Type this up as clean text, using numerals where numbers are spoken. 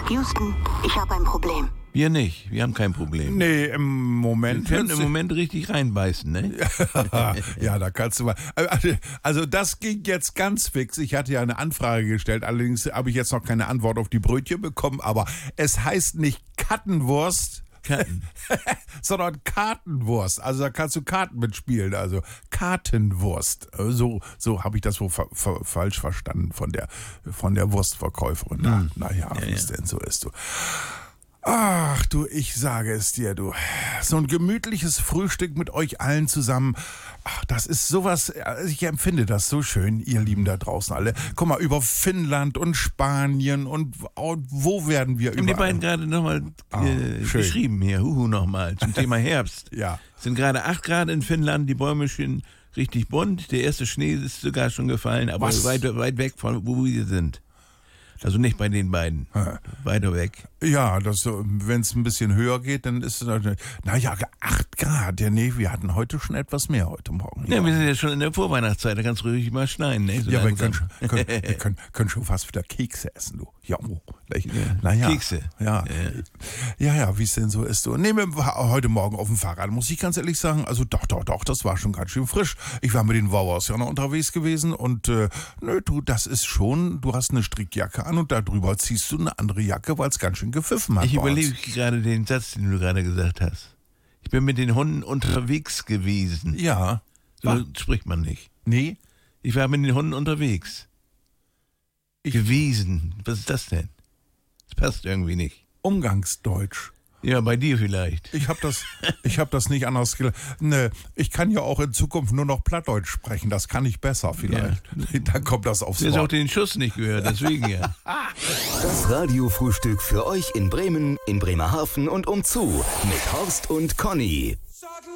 Houston, ich habe ein Problem. Wir nicht, wir haben kein Problem. Nee, im Moment. Wir können im Moment richtig reinbeißen, ne? Ja, da kannst du mal. Also das ging jetzt ganz fix. Ich hatte ja eine Anfrage gestellt, allerdings habe ich jetzt noch keine Antwort auf die Brötchen bekommen, aber es heißt nicht Kattenwurst, sondern Kartenwurst. Also da kannst du Karten mitspielen, also Kartenwurst. So habe ich das wohl falsch verstanden von der Wurstverkäuferin. Naja, wie es denn so ist, du. Ach du, ich sage es dir, du. So ein gemütliches Frühstück mit euch allen zusammen. Ach, das ist sowas, ich empfinde das so schön, ihr Lieben da draußen alle. Guck mal, über Finnland und Spanien und wo werden wir überall? Haben die beiden gerade nochmal geschrieben hier, nochmal, zum Thema Herbst. Ja. Es sind gerade 8 Grad in Finnland, die Bäume stehen richtig bunt. Der erste Schnee ist sogar schon gefallen, aber weit weg von wo wir sind. Also nicht bei den beiden, weiter weg. Ja, wenn es ein bisschen höher geht, dann ist es, 8 Grad. Ja, nee, wir hatten heute schon etwas mehr heute Morgen. Ja, wir sind ja schon in der Vorweihnachtszeit, da kannst du ruhig mal schneien. Ne? So ja, aber wir können schon fast wieder Kekse essen, du. Ja, naja. Kekse. Ja, wie es denn so ist. Du. Nehmen wir heute Morgen auf dem Fahrrad, muss ich ganz ehrlich sagen, also doch, das war schon ganz schön frisch. Ich war mit den Wauwers ja noch unterwegs gewesen und das ist schon, du hast eine Strickjacke an und darüber ziehst du eine andere Jacke, weil es ganz schön gepfiffen hat. Ich überlege gerade den Satz, den du gerade gesagt hast. Ich bin mit den Hunden unterwegs gewesen. Ja. So spricht man nicht. Nee? Ich war mit den Hunden unterwegs. Gewesen. Was ist das denn? Das passt irgendwie nicht. Umgangsdeutsch. Ja, bei dir vielleicht. Ich hab das nicht anders gelernt. Ne, ich kann ja auch in Zukunft nur noch Plattdeutsch sprechen. Das kann ich besser vielleicht. Ja. Dann kommt das aufs Wort. Du hast Wort. auch den Schuss nicht gehört, deswegen ja. Das Radiofrühstück für euch in Bremen, in Bremerhaven und umzu mit Horst und Conny.